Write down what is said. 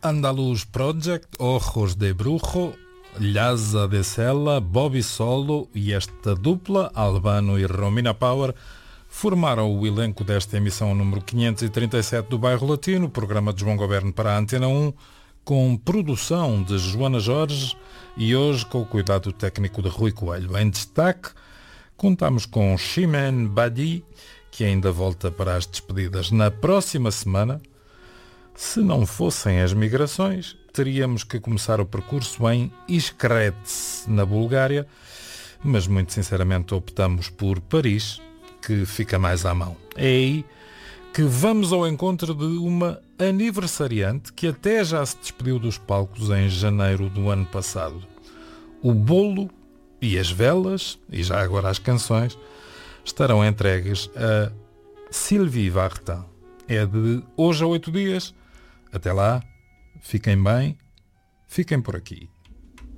Andaluz Project, Ojos de Brujo, Lhasa de Sela, Bobby Solo e esta dupla, Albano e Romina Power, formaram o elenco desta emissão número 537 do Bairro Latino, programa de João Goberno para a Antena 1, com produção de Joana Jorge e hoje com o cuidado técnico de Rui Coelho. Em destaque, contamos com Chimène Badi, que ainda volta para as despedidas na próxima semana. Se não fossem as migrações, teríamos que começar o percurso em Iskretz, na Bulgária, mas muito sinceramente optamos por Paris, que fica mais à mão. É aí que vamos ao encontro de uma aniversariante que até já se despediu dos palcos em janeiro do ano passado. O bolo e as velas, e já agora as canções, estarão entregues a Sylvie Vartan. É de hoje a 8 dias. Até lá, fiquem bem, fiquem por aqui.